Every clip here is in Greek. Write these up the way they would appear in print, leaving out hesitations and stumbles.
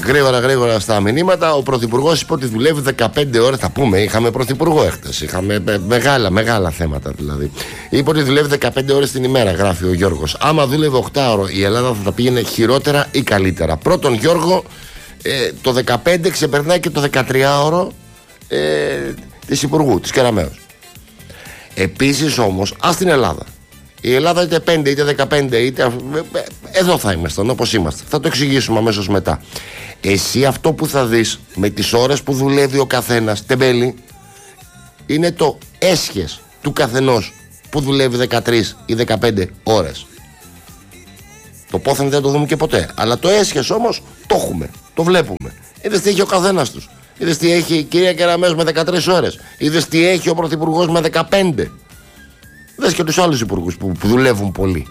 Γρήγορα στα μηνύματα. Ο Πρωθυπουργός είπε ότι δουλεύει 15 ώρες. Θα πούμε, είχαμε Πρωθυπουργό έχτες. Είχαμε μεγάλα θέματα δηλαδή. Είπε ότι δουλεύει 15 ώρες την ημέρα, γράφει ο Γιώργος. Άμα δούλευε 8 ώρες, η Ελλάδα θα τα πήγαινε χειρότερα ή καλύτερα. Πρώτον, Γιώργο, το 15 ξεπερνάει και το 13ωρο της Υπουργού, της Κεραμέως. Επίσης όμως, ας την Ελλάδα. Η Ελλάδα είτε 5 είτε 15 είτε. Εδώ θα ήμασταν όπως είμαστε. Θα το εξηγήσουμε αμέσως μετά. Εσύ αυτό που θα δεις με τις ώρες που δουλεύει ο καθένας, τεμπέλη, είναι το έσχες του καθενός που δουλεύει 13 ή 15 ώρες. Το πόθεν δεν το δούμε και ποτέ. Αλλά το έσχες όμως το έχουμε. Το βλέπουμε. Είδες τι έχει ο καθένας τους. Είδες τι έχει η κυρία Κεραμέως με 13 ώρες. Είδες τι έχει ο Πρωθυπουργός με 15. Δες και τους άλλους υπουργούς που δουλεύουν πολύ.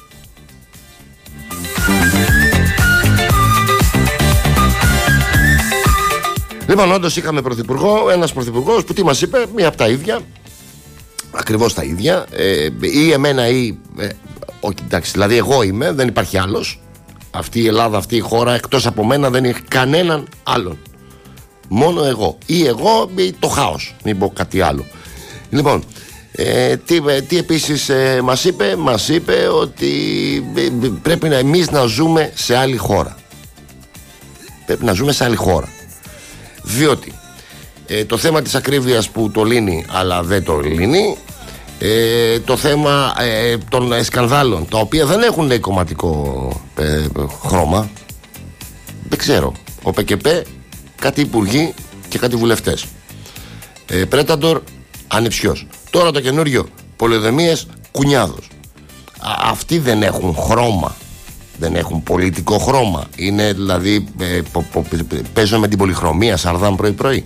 Λοιπόν, όντως είχαμε πρωθυπουργό, ένας πρωθυπουργός που τι μας είπε, μία από τα ίδια, ακριβώς τα ίδια, ή εμένα ή, όχι εντάξει, δηλαδή εγώ είμαι, δεν υπάρχει άλλος. Αυτή η Ελλάδα, αυτή η χώρα, εκτός από μένα δεν έχει κανέναν άλλον. Μόνο εγώ, ή εγώ ή το χάος, μην πω κάτι άλλο. Λοιπόν, τι επίσης μας είπε ότι πρέπει εμείς να ζούμε σε άλλη χώρα. Πρέπει να ζούμε σε άλλη χώρα. Διότι το θέμα της ακρίβειας που το λύνει αλλά δεν το λύνει, το θέμα των σκανδάλων τα οποία δεν έχουν κομματικό χρώμα, δεν ξέρω, ο ΠΚΠ, κάτι υπουργοί και κάτι βουλευτές, Πρέταντορ ανιψιός. Τώρα το καινούριο, πολεοδομίες Κουνιάδος. Αυτοί δεν έχουν χρώμα. Δεν έχουν πολιτικό χρώμα. Είναι δηλαδή παίζω με την πολυχρωμία Σαρδάμ πρωί-πρωί.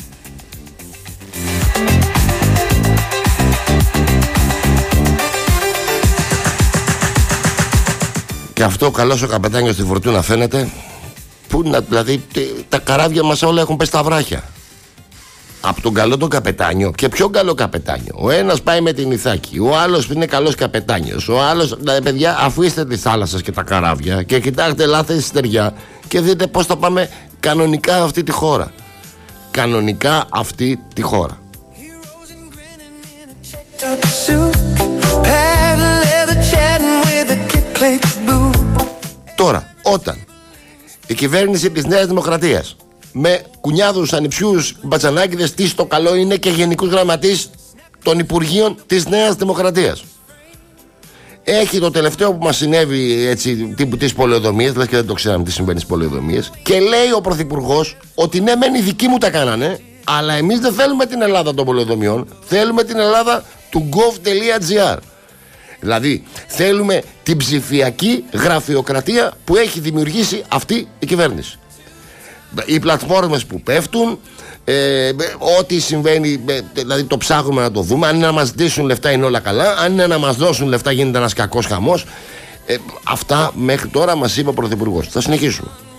Και αυτό καλός ο καπετάνιος στη Φορτούνα φαίνεται. Που δηλαδή τα καράβια μας όλα έχουν πέσει στα βράχια. Από τον καλό τον καπετάνιο. Και πιο καλό καπετάνιο. Ο ένας πάει με την Ιθάκη. Ο άλλος είναι καλός καπετάνιος. Ο άλλος, δηλαδή παιδιά, αφήστε τις θάλασσες και τα καράβια και κοιτάξτε, ελάτε στη στεριά και δείτε πώς θα πάμε κανονικά αυτή τη χώρα. Κανονικά αυτή τη χώρα. Τώρα, όταν η κυβέρνηση της Νέας Δημοκρατίας με Κουνιάδους, ανιψιούς, μπατσανάκηδες, τι στο καλό είναι και γενικούς γραμματείς των Υπουργείων της Νέας Δημοκρατίας, έχει το τελευταίο που μας συνέβη έτσι τύπου τις πολεοδομίες, δηλαδή και δεν το ξέραμε τι συμβαίνει στις πολεοδομίες, και λέει ο Πρωθυπουργός ότι ναι μεν οι δικοί μου τα κάνανε, αλλά εμείς δεν θέλουμε την Ελλάδα των πολεοδομιών, θέλουμε την Ελλάδα του gov.gr. Δηλαδή θέλουμε την ψηφιακή γραφειοκρατία που έχει δημιουργήσει αυτή η κυβέρνηση. Οι πλατφόρμες που πέφτουν, ό,τι συμβαίνει, δηλαδή το ψάχνουμε να το δούμε. Αν είναι να μας ζητήσουν λεφτά είναι όλα καλά. Αν είναι να μας δώσουν λεφτά γίνεται ένας κακός χαμός. Αυτά μέχρι τώρα μας είπε ο Πρωθυπουργός. Θα συνεχίσουμε.